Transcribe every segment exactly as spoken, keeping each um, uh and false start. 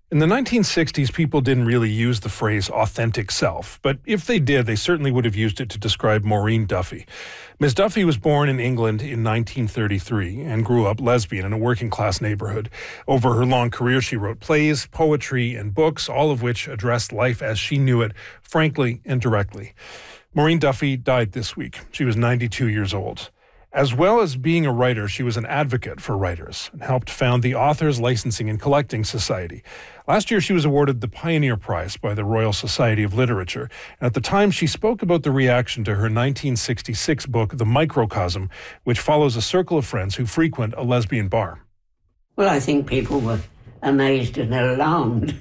In the nineteen sixties, people didn't really use the phrase authentic self, but if they did, they certainly would have used it to describe Maureen Duffy. Miss Duffy was born in England in nineteen thirty-three and grew up lesbian in a working-class neighborhood. Over her long career, she wrote plays, poetry, and books, all of which addressed life as she knew it, frankly and directly. Maureen Duffy died this week. She was ninety-two years old. As well as being a writer, she was an advocate for writers and helped found the Authors Licensing and Collecting Society. Last year, she was awarded the Pioneer Prize by the Royal Society of Literature. And at the time, she spoke about the reaction to her nineteen sixty-six book, The Microcosm, which follows a circle of friends who frequent a lesbian bar. Well, I think people were amazed and alarmed.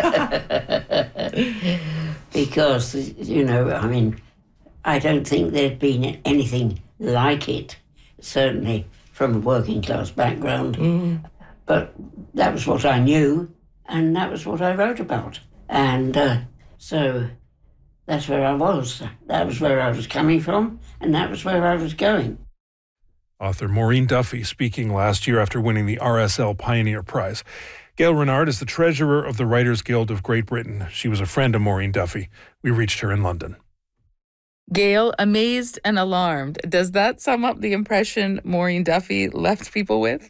Because, you know, I mean, I don't think there'd been anything like it, certainly from a working class background. Mm. But that was what I knew, and that was what I wrote about. And uh, so that's where I was. That was where I was coming from, and that was where I was going. Author Maureen Duffy speaking last year after winning the R S L Pioneer Prize. Gail Renard is the treasurer of the Writers Guild of Great Britain. She was a friend of Maureen Duffy. We reached her in London. Gail, amazed and alarmed. Does that sum up the impression Maureen Duffy left people with?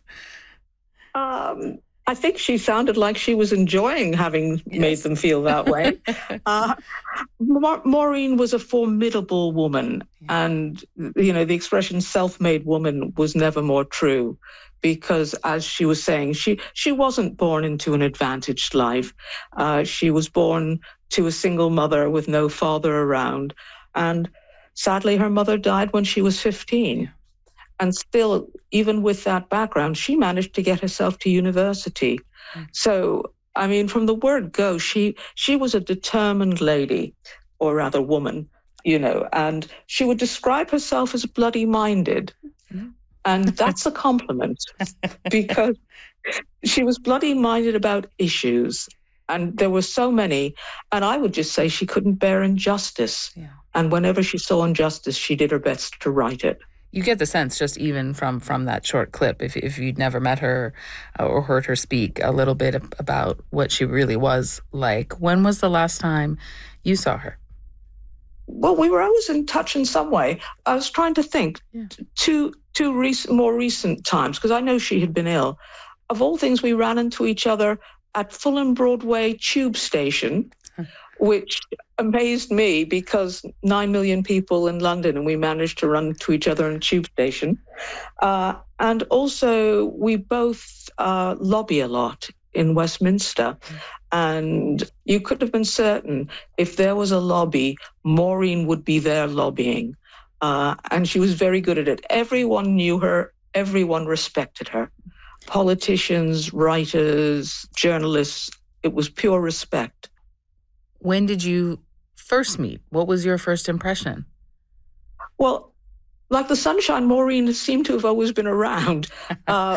Um, I think she sounded like she was enjoying having yes. made them feel that way. uh, Ma- Maureen was a formidable woman. Yeah. And, you know, the expression self-made woman was never more true. Because, as she was saying, she, she wasn't born into an advantaged life. Uh, she was born to a single mother with no father around. And sadly, her mother died when she was fifteen. And still, even with that background, she managed to get herself to university. Mm. So, I mean, from the word go, she she was a determined lady, or rather woman, you know, and she would describe herself as bloody-minded. Mm. And that's a compliment because she was bloody-minded about issues. And there were so many. And I would just say she couldn't bear injustice. Yeah. And whenever she saw injustice, she did her best to right it. You get the sense just even from, from that short clip, if if you'd never met her or heard her speak, a little bit about what she really was like. When was the last time you saw her? Well, we were always in touch in some way. I was trying to think. Yeah. Two, two recent, more recent times, because I know she had been ill. Of all things, we ran into each other at Fulham Broadway Tube Station, which amazed me because nine million people in London and we managed to run to each other in a tube station. Uh, and also we both uh, lobby a lot in Westminster. And you could have been certain if there was a lobby, Maureen would be there lobbying. Uh, and she was very good at it. Everyone knew her. Everyone respected her. Politicians, writers, journalists, it was pure respect. When did you first meet? What was your first impression? Well, like the sunshine, Maureen seemed to have always been around. Uh,